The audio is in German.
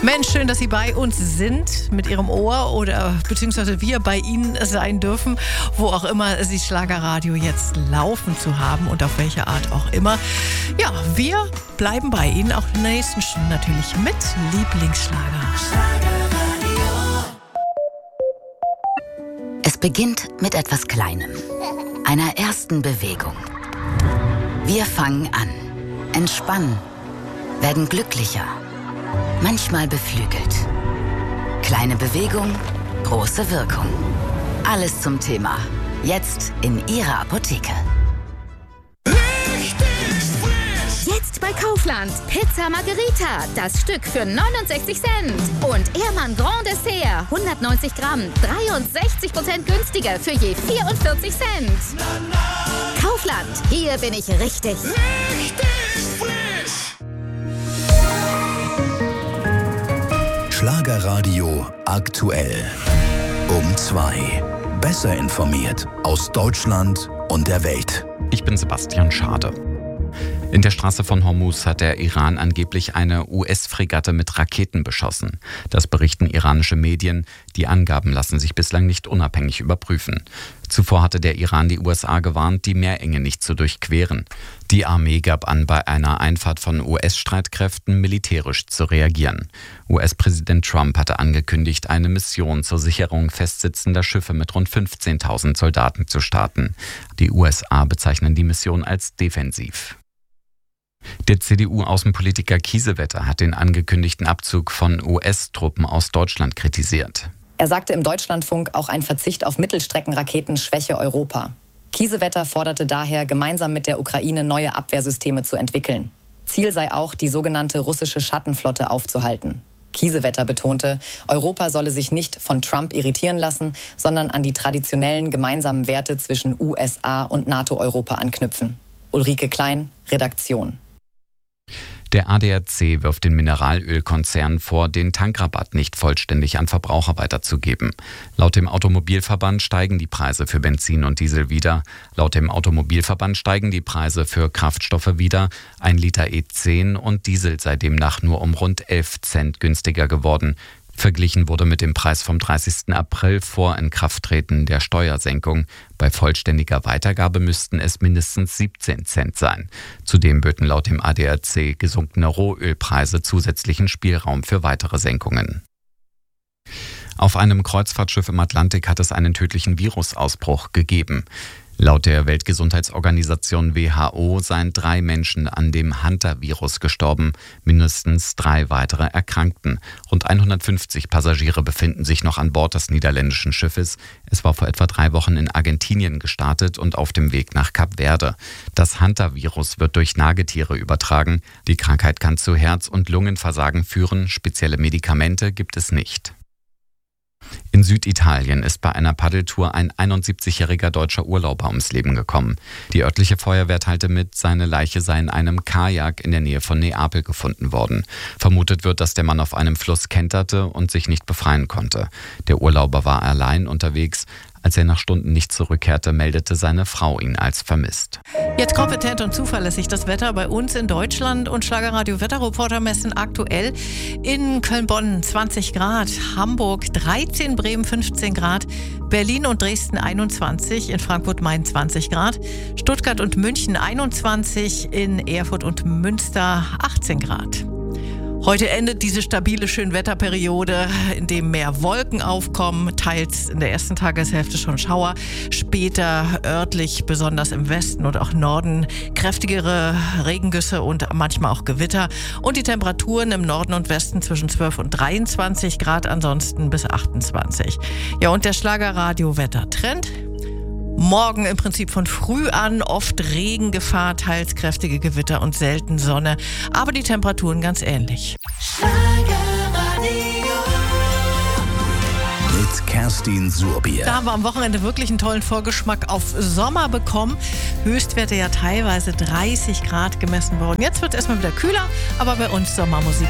Mensch, schön, dass Sie bei uns sind mit Ihrem Ohr oder beziehungsweise wir bei Ihnen sein dürfen, wo auch immer Sie Schlagerradio jetzt laufen zu haben und auf welche Art auch immer. Ja, wir bleiben bei Ihnen auch in der nächsten Stunde natürlich mit Lieblingsschlager. Es beginnt mit etwas Kleinem, einer ersten Bewegung. Wir fangen an, entspannen, werden glücklicher, manchmal beflügelt. Kleine Bewegung, große Wirkung. Alles zum Thema. Jetzt in Ihrer Apotheke. Jetzt bei Kaufland. Pizza Margherita. Das Stück für 69 Cent. Und Ehrmann Grand Dessert. 190 Gramm. 63% günstiger für je 44 Cent. Kaufland. Hier bin ich richtig. Schlagerradio aktuell. Um 2. Besser informiert aus Deutschland und der Welt. Ich bin Sebastian Schade. In der Straße von Hormuz hat der Iran angeblich eine US-Fregatte mit Raketen beschossen. Das berichten iranische Medien. Die Angaben lassen sich bislang nicht unabhängig überprüfen. Zuvor hatte der Iran die USA gewarnt, die Meerenge nicht zu durchqueren. Die Armee gab an, bei einer Einfahrt von US-Streitkräften militärisch zu reagieren. US-Präsident Trump hatte angekündigt, eine Mission zur Sicherung festsitzender Schiffe mit rund 15.000 Soldaten zu starten. Die USA bezeichnen die Mission als defensiv. Der CDU-Außenpolitiker Kiesewetter hat den angekündigten Abzug von US-Truppen aus Deutschland kritisiert. Er sagte im Deutschlandfunk, auch ein Verzicht auf Mittelstreckenraketen schwäche Europa. Kiesewetter forderte daher, gemeinsam mit der Ukraine neue Abwehrsysteme zu entwickeln. Ziel sei auch, die sogenannte russische Schattenflotte aufzuhalten. Kiesewetter betonte, Europa solle sich nicht von Trump irritieren lassen, sondern an die traditionellen gemeinsamen Werte zwischen USA und NATO-Europa anknüpfen. Ulrike Klein, Redaktion. Der ADAC wirft den Mineralölkonzernen vor, den Tankrabatt nicht vollständig an Verbraucher weiterzugeben. Laut dem Automobilverband steigen die Preise für Benzin und Diesel wieder. Laut dem Automobilverband steigen die Preise für Kraftstoffe wieder. 1 Liter E10 und Diesel sei demnach nur um rund 11 Cent günstiger geworden. Verglichen wurde mit dem Preis vom 30. April vor Inkrafttreten der Steuersenkung. Bei vollständiger Weitergabe müssten es mindestens 17 Cent sein. Zudem böten laut dem ADAC gesunkene Rohölpreise zusätzlichen Spielraum für weitere Senkungen. Auf einem Kreuzfahrtschiff im Atlantik hat es einen tödlichen Virusausbruch gegeben. Laut der Weltgesundheitsorganisation WHO seien 3 Menschen an dem Hunter-Virus gestorben, mindestens 3 weitere erkrankten. Rund 150 Passagiere befinden sich noch an Bord des niederländischen Schiffes. Es war vor etwa 3 Wochen in Argentinien gestartet und auf dem Weg nach Kap Verde. Das Hunter-Virus wird durch Nagetiere übertragen. Die Krankheit kann zu Herz- und Lungenversagen führen. Spezielle Medikamente gibt es nicht. In Süditalien ist bei einer Paddeltour ein 71-jähriger deutscher Urlauber ums Leben gekommen. Die örtliche Feuerwehr teilte mit, seine Leiche sei in einem Kajak in der Nähe von Neapel gefunden worden. Vermutet wird, dass der Mann auf einem Fluss kenterte und sich nicht befreien konnte. Der Urlauber war allein unterwegs. Als er nach Stunden nicht zurückkehrte, meldete seine Frau ihn als vermisst. Jetzt kompetent und zuverlässig das Wetter bei uns in Deutschland und Schlagerradio Wetterreporter messen aktuell in Köln-Bonn 20 Grad, Hamburg 13, Bremen 15 Grad, Berlin und Dresden 21, in Frankfurt-Main 20 Grad, Stuttgart und München 21, in Erfurt und Münster 18 Grad. Heute endet diese stabile Schönwetterperiode, in dem mehr Wolken aufkommen, teils in der ersten Tageshälfte schon Schauer, später örtlich, besonders im Westen und auch Norden, kräftigere Regengüsse und manchmal auch Gewitter. Und die Temperaturen im Norden und Westen zwischen 12 und 23 Grad, ansonsten bis 28. Ja, und der Schlagerradio-Wettertrend? Morgen im Prinzip von früh an oft Regengefahr, teils kräftige Gewitter und selten Sonne. Aber die Temperaturen ganz ähnlich. Mit Kerstin Surbier. Da haben wir am Wochenende wirklich einen tollen Vorgeschmack auf Sommer bekommen. Höchstwerte ja teilweise 30 Grad gemessen worden. Jetzt wird es erstmal wieder kühler, aber bei uns Sommermusik.